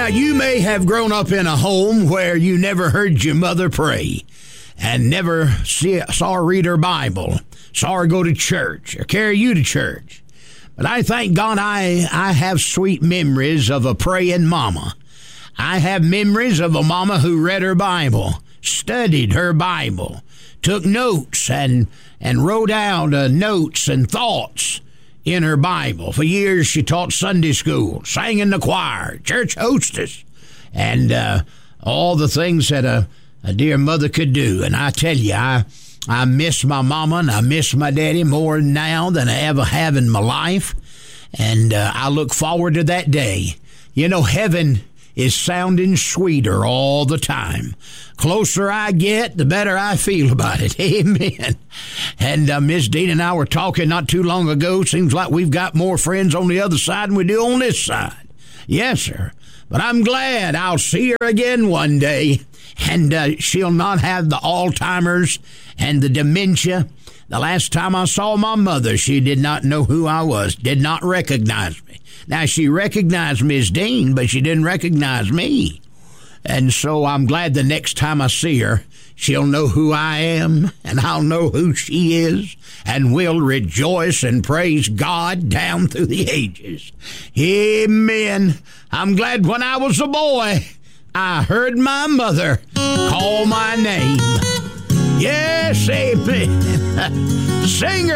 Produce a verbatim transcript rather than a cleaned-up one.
you may have grown up in a home where you never heard your mother pray and never see, saw her read her Bible, saw her go to church or carry you to church. But I thank God I, I have sweet memories of a praying mama. I have memories of a mama who read her Bible, studied her Bible, took notes and, and wrote out uh, notes and thoughts in her Bible. For years she taught Sunday school, sang in the choir, church hostess, and uh, all the things that a, a dear mother could do. And I tell you, I I miss my mama and I miss my daddy more now than I ever have in my life. And uh, I look forward to that day. You know, heaven is sounding sweeter all the time. Closer I get, the better I feel about it. Amen. And uh, Miss Dean and I were talking not too long ago. Seems like we've got more friends on the other side than we do on this side. Yes, sir. But I'm glad I'll see her again one day. And uh, she'll not have the Alzheimer's and the dementia. The last time I saw my mother, she did not know who I was, did not recognize me. Now, she recognized Miss Dean, but she didn't recognize me. And so I'm glad the next time I see her, she'll know who I am, and I'll know who she is, and we'll rejoice and praise God down through the ages. Amen. I'm glad when I was a boy, I heard my mother call my name. Yes, amen. Singer.